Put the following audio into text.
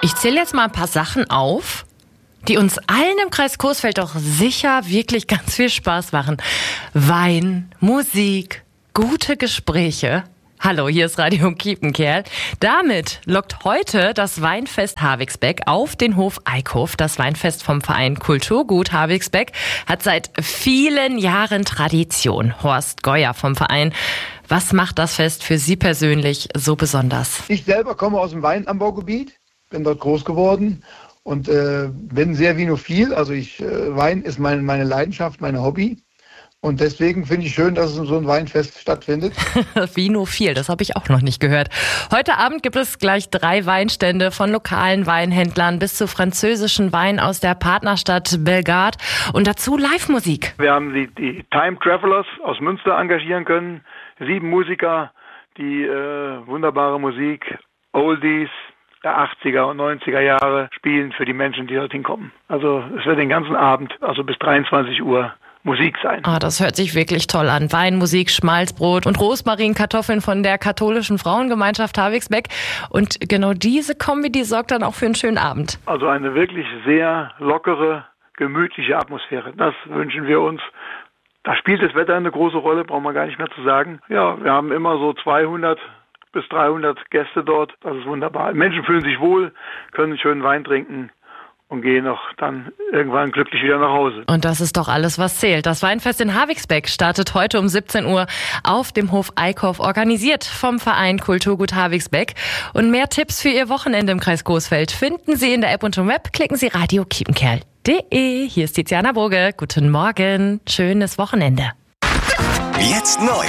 Ich zähle jetzt mal ein paar Sachen auf, die uns allen im Kreis Coesfeld doch sicher wirklich ganz viel Spaß machen. Wein, Musik, gute Gespräche. Hallo, hier ist Radio Kiepenkerl. Damit lockt heute das Weinfest Havigsbeck auf den Hof Eickhof. Das Weinfest vom Verein Kulturgut Havigsbeck hat seit vielen Jahren Tradition. Horst Geuer vom Verein. Was macht das Fest für Sie persönlich so besonders? Ich selber komme aus dem Weinanbaugebiet, bin dort groß geworden und bin sehr vinophil. Also Wein ist meine Leidenschaft, mein Hobby. Und deswegen finde ich schön, dass so ein Weinfest stattfindet. Vinophil, das habe ich auch noch nicht gehört. Heute Abend gibt es gleich 3 Weinstände von lokalen Weinhändlern bis zu französischen Wein aus der Partnerstadt Bellegarde und dazu Live-Musik. Wir haben die Time Travelers aus Münster engagieren können. 7 Musiker, die wunderbare Musik, Oldies der 80er und 90er Jahre spielen für die Menschen, die dorthin kommen. Also es wird den ganzen Abend, also bis 23 Uhr, Musik sein. Das hört sich wirklich toll an. Wein, Musik, Schmalzbrot und Rosmarinkartoffeln von der katholischen Frauengemeinschaft Havigsbeck. Und genau diese Kombi, die sorgt dann auch für einen schönen Abend. Also eine wirklich sehr lockere, gemütliche Atmosphäre. Das wünschen wir uns. Da spielt das Wetter eine große Rolle, brauchen wir gar nicht mehr zu sagen. Ja, wir haben immer so 200 bis 300 Gäste dort. Das ist wunderbar. Menschen fühlen sich wohl, können schönen Wein trinken und gehen auch dann irgendwann glücklich wieder nach Hause. Und das ist doch alles, was zählt. Das Weinfest in Havigsbeck startet heute um 17 Uhr auf dem Hof Eickhof, organisiert vom Verein Kulturgut Havigsbeck. Und mehr Tipps für Ihr Wochenende im Kreis Coesfeld finden Sie in der App und im Web. Klicken Sie radiokiepenkerl.de. Hier ist Tiziana Burge. Guten Morgen. Schönes Wochenende. Jetzt neu.